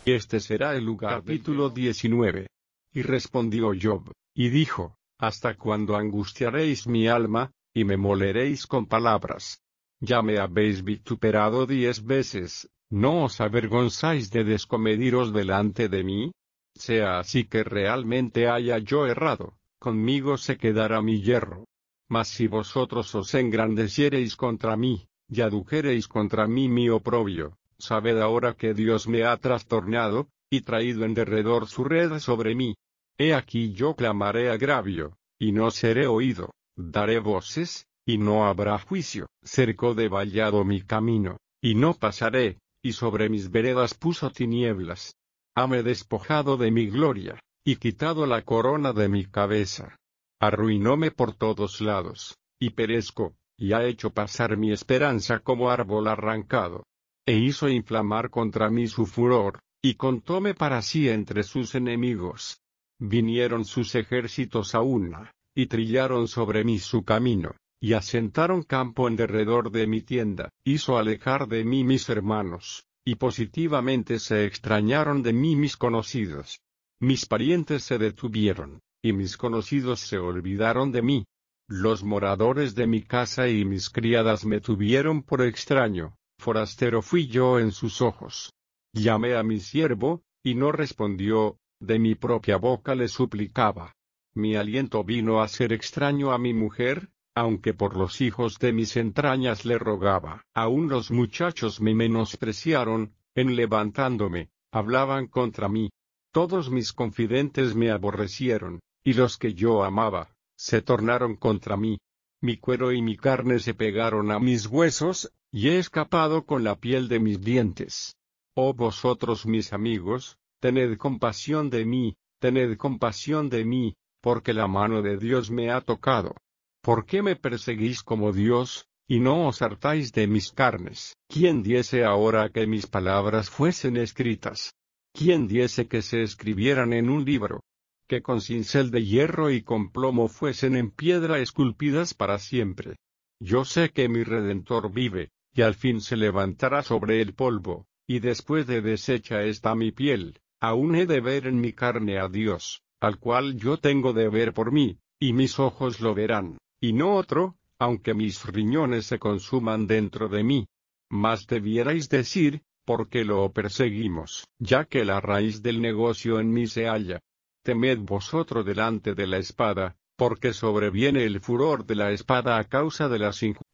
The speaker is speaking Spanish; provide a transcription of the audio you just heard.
y este será el lugar. Capítulo 19. Y respondió Job, y dijo, ¿hasta cuándo angustiaréis mi alma, y me moleréis con palabras? Ya me habéis vituperado 10 veces, ¿no os avergonzáis de descomediros delante de mí? Sea así que realmente haya yo errado, conmigo se quedará mi yerro. Mas si vosotros os engrandeciereis contra mí, y adujereis contra mí mi oprobio, sabed ahora que Dios me ha trastornado, y traído en derredor su red sobre mí. He aquí yo clamaré agravio, y no seré oído, daré voces, y no habrá juicio. Cercó de vallado mi camino, y no pasaré, y sobre mis veredas puso tinieblas. Hame despojado de mi gloria, y quitado la corona de mi cabeza. Arruinóme por todos lados, y perezco, y ha hecho pasar mi esperanza como árbol arrancado. E hizo inflamar contra mí su furor, y contóme para sí entre sus enemigos. Vinieron sus ejércitos a una, y trillaron sobre mí su camino, y asentaron campo en derredor de mi tienda. Hizo alejar de mí mis hermanos, y positivamente se extrañaron de mí mis conocidos. Mis parientes se detuvieron, y mis conocidos se olvidaron de mí. Los moradores de mi casa y mis criadas me tuvieron por extraño, forastero fui yo en sus ojos. Llamé a mi siervo, y no respondió, de mi propia boca le suplicaba. Mi aliento vino a ser extraño a mi mujer, aunque por los hijos de mis entrañas le rogaba. Aún los muchachos me menospreciaron, en levantándome, hablaban contra mí. Todos mis confidentes me aborrecieron, y los que yo amaba, se tornaron contra mí. Mi cuero y mi carne se pegaron a mis huesos, y he escapado con la piel de mis dientes. Oh vosotros mis amigos, tened compasión de mí, porque la mano de Dios me ha tocado. ¿Por qué me perseguís como Dios, y no os hartáis de mis carnes? ¿Quién diese ahora que mis palabras fuesen escritas? ¿Quién diese que se escribieran en un libro? Que con cincel de hierro y con plomo fuesen en piedra esculpidas para siempre. Yo sé que mi Redentor vive, y al fin se levantará sobre el polvo, y después de deshecha está mi piel, aún he de ver en mi carne a Dios, al cual yo tengo de ver por mí, y mis ojos lo verán, y no otro, aunque mis riñones se consuman dentro de mí. Mas debierais decir, ¿por qué lo perseguimos? Ya que la raíz del negocio en mí se halla. Temed vosotros delante de la espada, porque sobreviene el furor de la espada a causa de las injusticias.